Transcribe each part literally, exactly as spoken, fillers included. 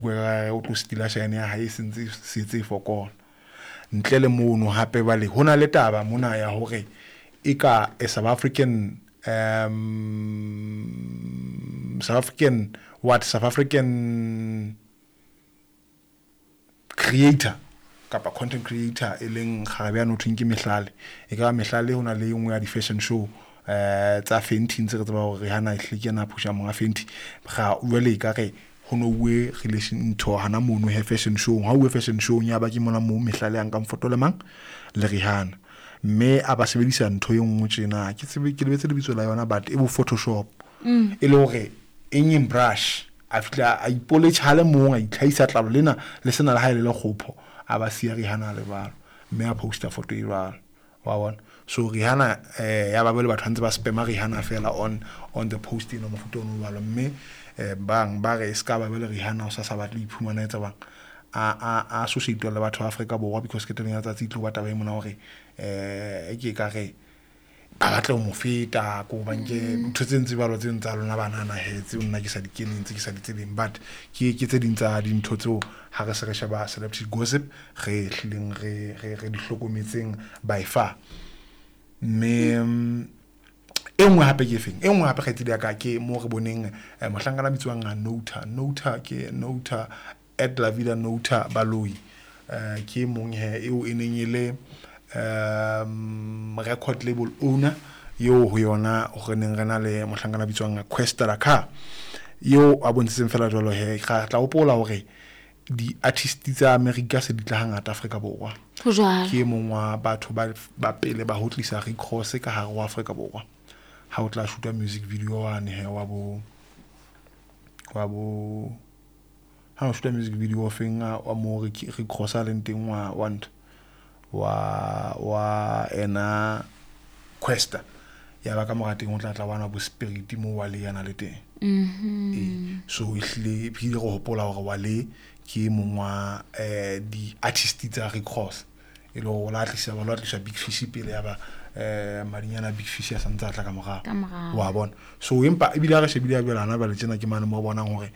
where o tlo stila shine ya hae sentse setse fokona ntle le mono hape ba le hona le taba mona ya hore eka a South African um South African what South African creator kapa content creator eleng kgarabe no thweng ke mehlale e ka mehlale hona le engwe ya di fashion show eh tsa Fenty ntse re tseba hore hana ehlike na pusha monga Fenty ga uele ka re hono we relation into hana mono he fashion show ha we fashion show nya ba ke mona mo mehlale yang ka mfoto le mang le Rihanna me aba sebedisa ntho e nngwe tsena ke tsebe ke lebetse le bitso la yona but e bo Photoshop mm. e le hore engin brush a fitla a ipolish hale mo a itlhaisa tlalo lena le sena la haele le khopho aba sia Rihanna le balo me a poster photo e balo wa bona so Rihanna eh ya ba bele batho ntse ba spam Rihanna fela on on the post ino mo photo no balo me eh bang ba re ska ba bele Rihanna o sa sa batla iphumana etsa bang a a associate le batho ba Africa borwa because ke teng ya tsa titlo ba taba e mona hore eh ke ka re ba batla mo feta ko banke ntho tse ntse ba lo tse ntsa lona banana hetse nna ke sa dikene ntse ke sa ditsebeng but ke ke tse dintsa di ntho tseo ha re se re sheba celebrity gossip re hleng re re re di hlokometseng by far me engwe hape ke feng engwe hape ga tidi ka ke mo re boneng mohlangana bitswang a Nota Nota ke Nota at la vida Nota baloi eh ke mong he eo enenyele um record label owner yo ho yona ho neng rena le mohlangana bitswang Questa la car yo a bontse fela jolo he ga tla opola hore di artists tsa America se di tla hangata Afrika borwa ho jwale ke mong wa batho ba ba pele ba hotlisa Rick Ross ka hare wa Afrika borwa ha o tla shoota music video wa ne he wa bo wa bo ha o shoota music video ofenga wa mo Rick Ross a leng teng wa want wa wa ena Questa ya ba ka morateng o tla tla wana bo spirit mo wa le yana le teng mhm eh so ihle phile go hopola hore wa le ke mongwa eh di artist tsa Rick Ross e lo la tlisa ba lo tlisa Big Fish pele ya ba eh marinyana Big Fish ya santsa tla ka moga wa bona so empa e bile ga shebile ya belana ba le tsena ke mane mo bonang hore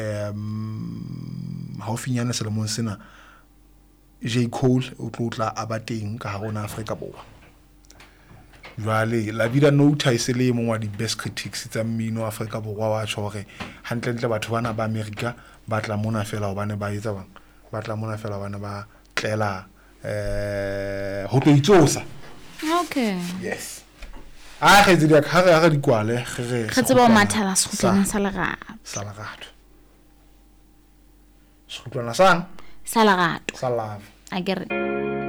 em ha o finyana selemong sena J Cole o tlotla abateng ka hona Afrika borwa jwale la vida Nota isele mo wa di best critics tsa mmino Afrika borwa wa tshore hantle ntle batho bana ba America ba tla mona fela hobane ba etsa bang ba tla mona fela bana ba tlela eh ho tlo itsosa okay yes a ge di ka ga ga di kwale ge ge ge tseba mathala sekhutlana sa lerato sa lerato sekhutlana sang sa lerato sa love I get it